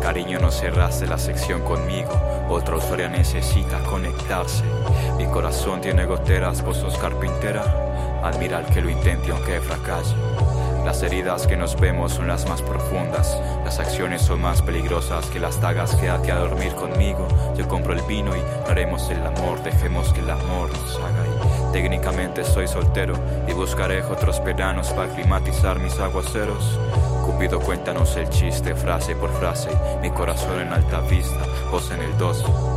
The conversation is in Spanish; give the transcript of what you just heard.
Cariño, no cerraste la sección conmigo. Otra usuaria necesita conectarse. Mi corazón tiene goteras, vos sos carpintera. Admira al que lo intente aunque fracase. Las heridas que nos vemos son las más profundas. Las acciones son más peligrosas que las dagas. Quédate a dormir conmigo. Yo compro el vino y no haremos el amor. Dejemos que el amor nos haga ir. Técnicamente soy soltero y buscaré otros veranos para climatizar mis aguaceros. Cupido, cuéntanos el chiste, frase por frase. Mi corazón en alta vista, vos en el 2.